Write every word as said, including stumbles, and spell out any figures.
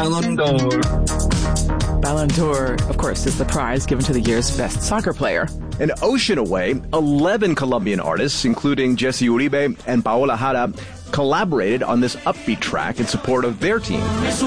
Ballon d'Or. Ballon d'Or, of course, is the prize given to the year's best soccer player. An ocean away, eleven Colombian artists, including Jesse Uribe and Paola Jara, collaborated on this upbeat track in support of their team.